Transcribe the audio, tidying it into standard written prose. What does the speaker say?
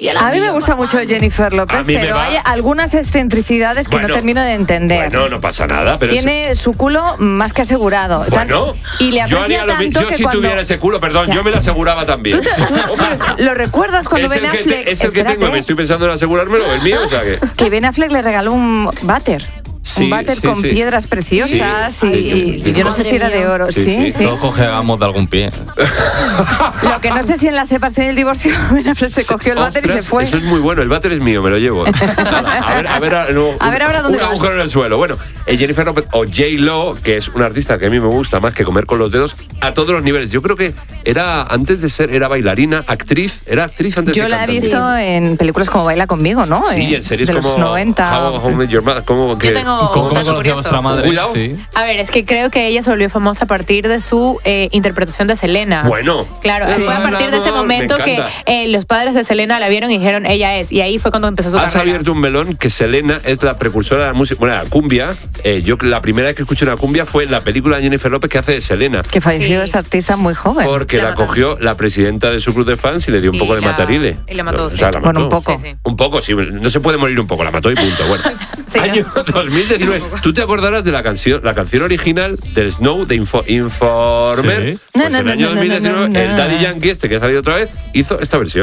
A mí me gusta mucho Jennifer López, pero hay algunas excentricidades que no termino de entender. Bueno, no pasa nada. Pero tiene su culo más que asegurado. Bueno, y le aprecia tanto yo que si tuviera ese culo, perdón, yo me lo aseguraba también. ¿Tú lo recuerdas cuando Ben Affleck? Es el que tengo, me estoy pensando en asegurármelo, el mío, o sea que Ben Affleck le regaló un váter. Un váter con piedras preciosas y yo no sé si era de oro. Sí. Todos cogemos de algún pie. Lo que no sé si en la separación y el divorcio Ben Affleck se cogió el váter y se fue. Eso es muy bueno, el váter es mío, me lo llevo. A ver ahora dónde vas. Un agujero en el suelo. Bueno, Jennifer López o J-Lo, que es una artista que a mí me gusta más que comer con los dedos, a todos los niveles. Yo creo que antes de ser, era bailarina, actriz. Era actriz antes de Yo la he visto en películas como Baila Conmigo, ¿no? Sí, en series de como los 90. How I Met Your Mother, como que... Yo tengo ¿Cómo conoció a vuestra madre? Cuidado. Sí. A ver, es que creo que ella se volvió famosa a partir de su interpretación de Selena. Bueno. Claro, fue a partir de ese momento que los padres de Selena la vieron y dijeron, ella es. Y ahí fue cuando empezó su carrera. Has abierto un melón, que Selena es la precursora de la música. Bueno, la cumbia. Yo la primera vez que escuché una cumbia fue en la película de Jennifer López que hace de Selena. Que falleció esa artista muy joven. Porque la cogió la presidenta de su club de fans y le dio un poco de matarile. Y la mató, o sea, la mató. Bueno, un poco. Sí. Un poco, sí. No se puede morir un poco, la mató y punto. Bueno. Año 2019. ¿Tú te acordarás de la canción original del Snow de Informer? Sí. Pues en el año 2019 el Daddy Yankee, que ha salido otra vez, hizo esta versión.